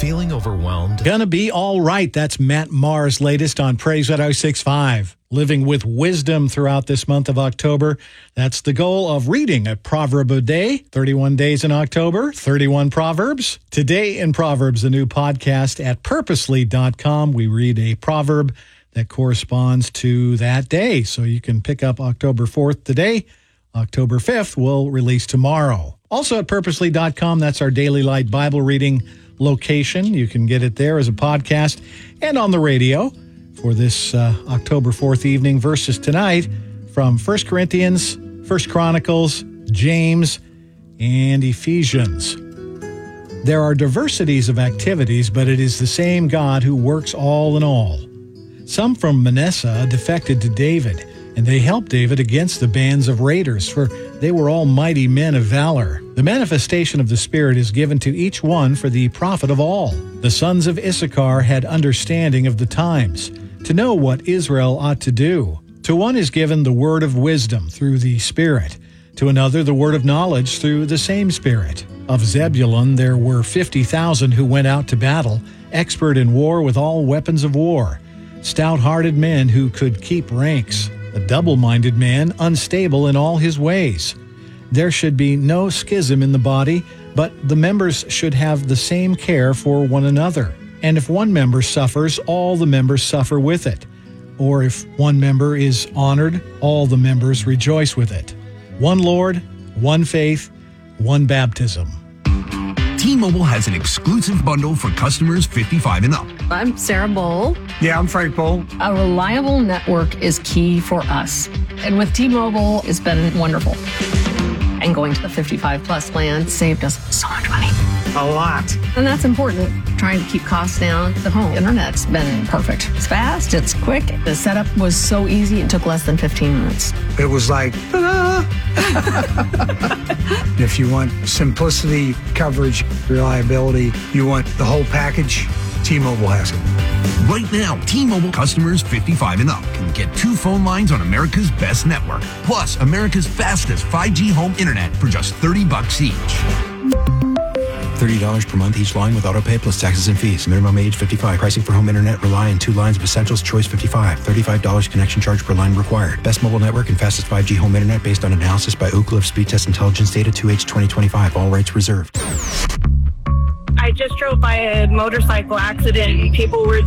Feeling overwhelmed? Gonna be all right. That's Matt Maher's latest on Praise 106.5. Living with wisdom throughout this month of October. That's the goal of reading a proverb a day. 31 days in October, 31 proverbs. Today in Proverbs, a new podcast at purposely.com. We read a proverb that corresponds to that day. So you can pick up October 4th today. October 5th will release tomorrow. Also at purposely.com, that's our Daily Light Bible reading location. You can get it there as a podcast and on the radio for this October 4th evening. Verses tonight from 1 Corinthians, 1 Chronicles, James, and Ephesians. There are diversities of activities, but it is the same God who works all in all. Some from Manasseh defected to David, and they helped David against the bands of raiders, for they were all mighty men of valor. The manifestation of the Spirit is given to each one for the profit of all. The sons of Issachar had understanding of the times, to know what Israel ought to do. To one is given the word of wisdom through the Spirit, to another the word of knowledge through the same Spirit. Of Zebulun there were 50,000 who went out to battle, expert in war with all weapons of war, stout-hearted men who could keep ranks, a double-minded man, unstable in all his ways. There should be no schism in the body, but the members should have the same care for one another. And if one member suffers, all the members suffer with it. Or if one member is honored, all the members rejoice with it. One Lord, one faith, one baptism. T-Mobile has an exclusive bundle for customers 55 and up. I'm Sarah Bowl. Yeah, I'm Frank Bowl. A reliable network is key for us. And with T-Mobile, it's been wonderful. And going to the 55 plus plan saved us so much money. A lot. And that's important. Trying to keep costs down. The home internet's been perfect. It's fast, it's quick. The setup was so easy, it took less than 15 minutes. It was like, ta-da! If you want simplicity, coverage, reliability, you want the whole package, T-Mobile has it. Right now, T-Mobile customers 55 and up can get 2 phone lines on America's best network, plus America's fastest 5G home internet for just $30 each. $30 per month each line with autopay plus taxes and fees. Minimum age 55. Pricing for home internet rely on 2 lines of Essentials Choice 55. $35 connection charge per line required. Best mobile network and fastest 5G home internet based on analysis by Oak Cliff Speed Test Intelligence Data 2H 2025. All rights reserved. I just drove by a motorcycle accident. People were